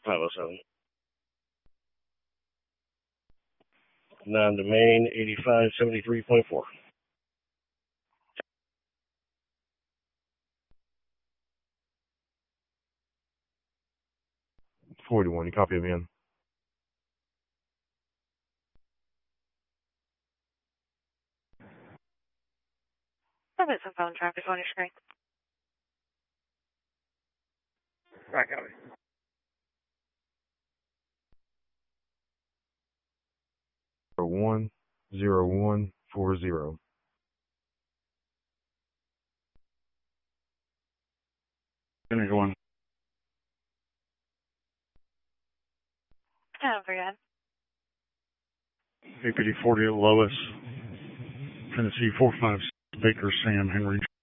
507. Non-domain 8573.4. 41, you copy him in. I've got some phone traffic on your screen. Right, copy. One 0140. Finish one. Forget. APD 40 at Lois, Tennessee 456 Baker Sam Henry.